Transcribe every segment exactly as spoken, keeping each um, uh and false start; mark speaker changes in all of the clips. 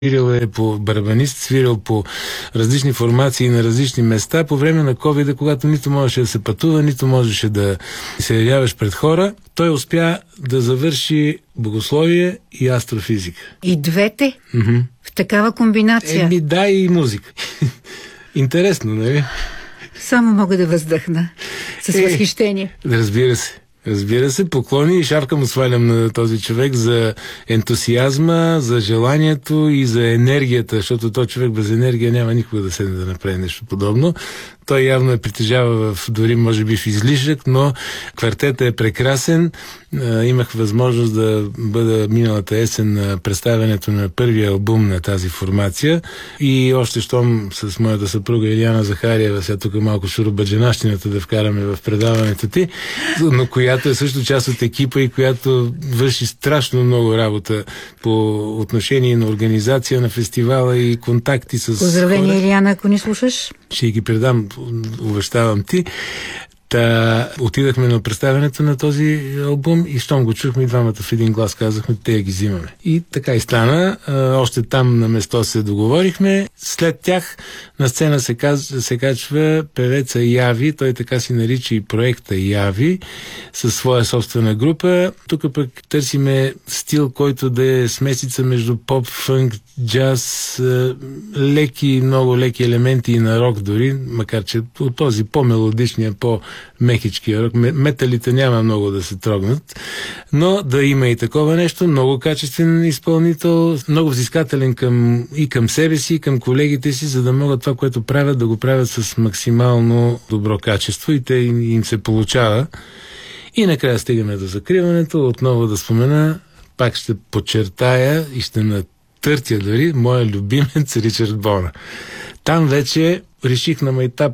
Speaker 1: свирил е по барабанист, свирил по различни формации на различни места. По време на ковида, когато нито можеше да се пътува, нито можеше да се явяваш пред хора, той успя да завърши богословие и астрофизика.
Speaker 2: И двете?
Speaker 1: Mm-hmm.
Speaker 2: В такава комбинация?
Speaker 1: Еми, да, и музика. Интересно, нали?
Speaker 2: Само мога да въздъхна с е, възхищение.
Speaker 1: Разбира се. Разбира се, поклони и шапка му свалям на този човек за ентусиазма, за желанието и за енергията, защото този човек без енергия няма никога да седне да направи нещо подобно. Той явно е притежава в, дори може би в излишък, но квартета е прекрасен. Имах възможност да бъда миналата есен на представянето на първия албум на тази формация и още щом с моята съпруга Илияна Захариева, сега тук малко шурубаджанащината да вкараме в предаването ти, но която е също част от екипа и която върши страшно много работа по отношение на организация на фестивала и контакти с
Speaker 2: Поздравление, Илияна, ако ни слушаш.
Speaker 1: Ще ги предам, обещавам ти. Та, отидахме на представянето на този албум и щом го чухме и двамата в един глас казахме, те ги взимаме. И така и стана. Още там на место се договорихме. След тях на сцена се, каз... се качва певеца Яви, той така си нарича и проекта Яви, със своя собствена група. Тук пък търсиме стил, който да е смесица между поп, фънк, джаз, леки, много леки елементи и на рок дори, макар че от този по-мелодичния, по мекичкия рок. Металите няма много да се трогнат, но да има и такова нещо. Много качествен изпълнител, много взискателен към, и към себе си, и към колегите си, за да могат това, което правят, да го правят с максимално добро качество и те им се получава. И накрая стигаме до закриването. Отново да спомена, пак ще подчертая и ще натъртя дори моя любимец Ричард Бона. Там вече реших на майтап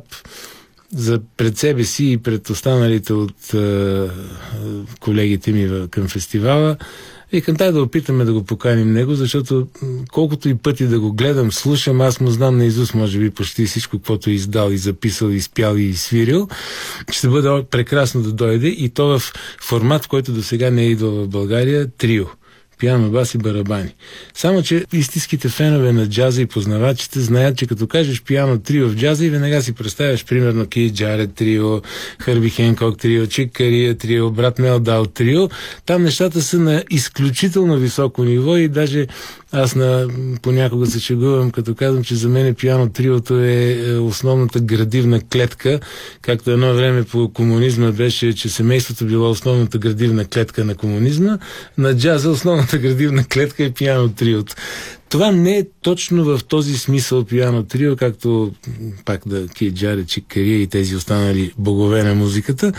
Speaker 1: за пред себе си и пред останалите от е, колегите ми към фестивала. Викам, дай да опитаме да го поканим него, защото колкото и пъти да го гледам, слушам, аз му знам наизуст, може би почти всичко, каквото е издал и записал, и спял и свирил. Ще бъде прекрасно да дойде и то в формат, в който до сега не е идвал в България, трио. Пиано, бас и барабани. Само, че истинските фенове на джаза и познавачите знаят, че като кажеш пиано трио в джаза и веднага си представяш, примерно, Кейт Джарет трио, Хърби Хенкок трио, Чик Кария трио, брат Мел Дал трио. Там нещата са на изключително високо ниво и даже аз на, понякога се шегувам, като казвам, че за мен пиано триото е основната градивна клетка, както едно време по комунизма беше, че семейството било основната градивна клетка на комунизма, на джаза основната градивна клетка е пиано триото. Това не е точно в този смисъл пиано трио, както пак да Кейт Джарет, Чик Кария и тези останали богове на музиката,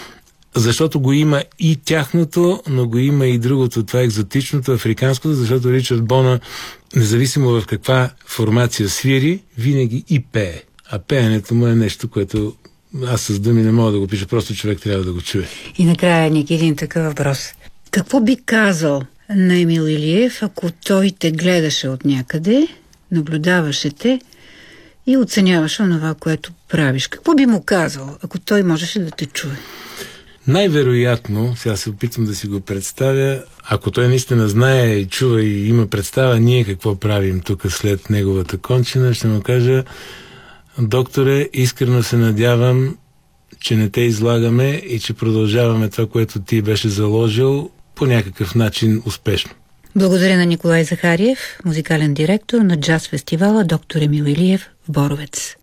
Speaker 1: защото го има и тяхното, но го има и другото, това е екзотичното, африканското, защото Ричард Бона, независимо в каква формация свири, винаги и пее. А пеенето му е нещо, което аз с думи не мога да го пиша, просто човек трябва да го чуе.
Speaker 2: И накрая, Ники, един такъв въпрос. Какво би казал на Емил Илиев, ако той те гледаше от някъде, наблюдаваше те и оценяваше онова, което правиш? Какво би му казал, ако той можеше да те чуе?
Speaker 1: Най-вероятно, сега се опитвам да си го представя, ако той наистина знае и чува и има представа ние какво правим тук след неговата кончина, ще му кажа: докторе, искрено се надявам, че не те излагаме и че продължаваме това, което ти беше заложил по някакъв начин успешно.
Speaker 2: Благодаря на Николай Захариев, музикален директор на джаз фестивала Доктор Емил Илиев в Боровец.